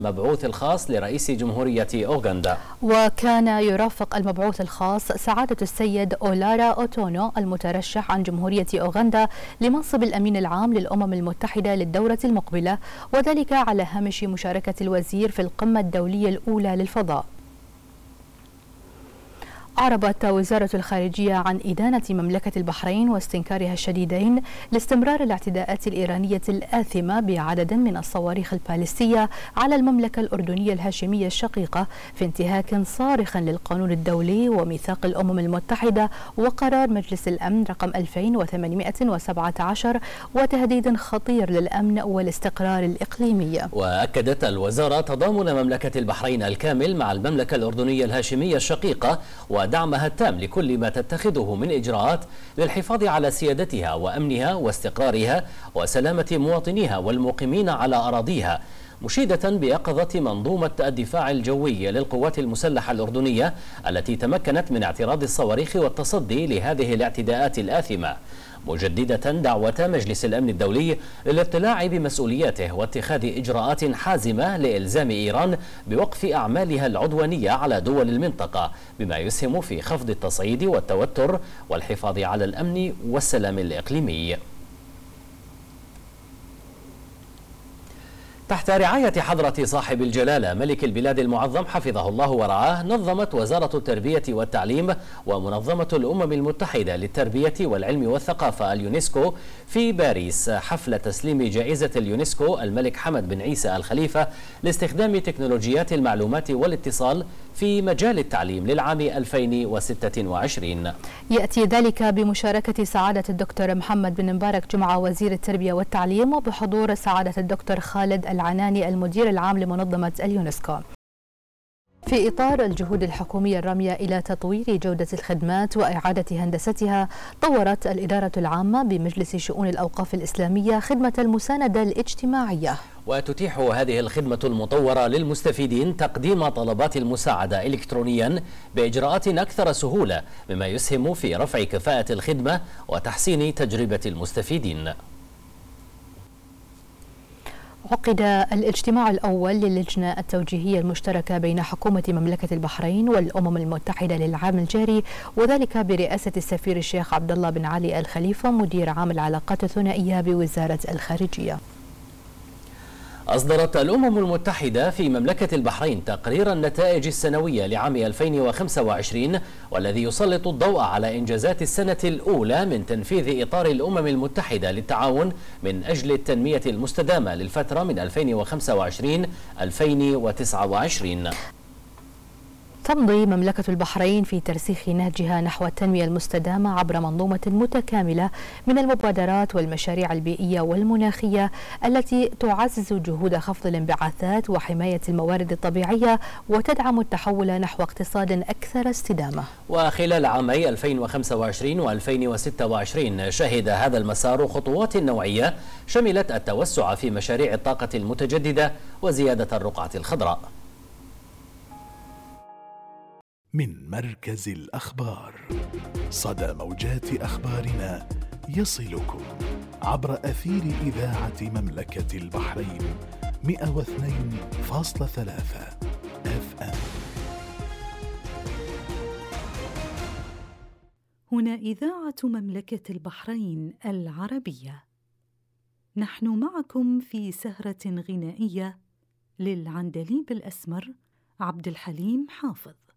المبعوث الخاص لرئيس جمهورية أوغندا. وكان يرافق المبعوث الخاص سعادة السيد أولارا أوتونو المترشح عن جمهورية أوغندا لمنصب الأمين العام للأمم المتحدة للدورة المقبلة، وذلك على هامش مشاركة الوزير في القمة الدولية الأولى للفضاء. أعربت وزارة الخارجية عن إدانة مملكة البحرين واستنكارها الشديدين لاستمرار الاعتداءات الإيرانية الآثمة بعدد من الصواريخ البالستية على المملكة الأردنية الهاشمية الشقيقة في انتهاك صارخ للقانون الدولي وميثاق الأمم المتحدة وقرار مجلس الأمن رقم 2817 وتهديد خطير للأمن والاستقرار الإقليمي. وأكدت الوزارة تضامن مملكة البحرين الكامل مع المملكة الأردنية الهاشمية الشقيقة ودعمها التام لكل ما تتخذه من إجراءات للحفاظ على سيادتها وأمنها واستقرارها وسلامة مواطنيها والمقيمين على أراضيها، مشيدة بيقظة منظومة الدفاع الجوي للقوات المسلحة الأردنية التي تمكنت من اعتراض الصواريخ والتصدي لهذه الاعتداءات الآثمة، مجددة دعوة مجلس الأمن الدولي للاطلاع بمسؤولياته واتخاذ إجراءات حازمة لإلزام إيران بوقف أعمالها العدوانية على دول المنطقة بما يسهم في خفض التصعيد والتوتر والحفاظ على الأمن والسلام الإقليمي. تحت رعاية حضرة صاحب الجلالة ملك البلاد المعظم حفظه الله ورعاه، نظمت وزارة التربية والتعليم ومنظمة الأمم المتحدة للتربية والعلم والثقافة اليونسكو في باريس حفل تسليم جائزة اليونسكو الملك حمد بن عيسى الخليفة لاستخدام تكنولوجيات المعلومات والاتصال في مجال التعليم للعام 2026. يأتي ذلك بمشاركة سعادة الدكتور محمد بن مبارك جمعة وزير التربية والتعليم وبحضور سعادة الدكتور خالد العناني المدير العام لمنظمة اليونسكو. في إطار الجهود الحكومية الرامية إلى تطوير جودة الخدمات وإعادة هندستها، طورت الإدارة العامة بمجلس شؤون الأوقاف الإسلامية خدمة المساندة الاجتماعية، وتتيح هذه الخدمة المطورة للمستفيدين تقديم طلبات المساعدة إلكترونيا بإجراءات أكثر سهولة، مما يسهم في رفع كفاءة الخدمة وتحسين تجربة المستفيدين. عقد الاجتماع الأول للجنة التوجيهية المشتركة بين حكومة مملكة البحرين والأمم المتحدة للعام الجاري، وذلك برئاسة السفير الشيخ عبد الله بن علي الخليفة مدير عام العلاقات الثنائية بوزارة الخارجية. أصدرت الأمم المتحدة في مملكة البحرين تقرير النتائج السنوية لعام 2025 والذي يسلط الضوء على إنجازات السنة الأولى من تنفيذ إطار الأمم المتحدة للتعاون من أجل التنمية المستدامة للفترة من 2025-2029. تمضي مملكة البحرين في ترسيخ نهجها نحو التنمية المستدامة عبر منظومة متكاملة من المبادرات والمشاريع البيئية والمناخية التي تعزز جهود خفض الانبعاثات وحماية الموارد الطبيعية وتدعم التحول نحو اقتصاد أكثر استدامة. وخلال عامي 2025 و2026 شهد هذا المسار خطوات نوعية شملت التوسع في مشاريع الطاقة المتجددة وزيادة الرقعة الخضراء. من مركز الأخبار، صدى موجات أخبارنا يصلكم عبر أثير إذاعة مملكة البحرين 102.3 FM. هنا إذاعة مملكة البحرين العربية، نحن معكم في سهرة غنائية للعندليب الأسمر عبد الحليم حافظ.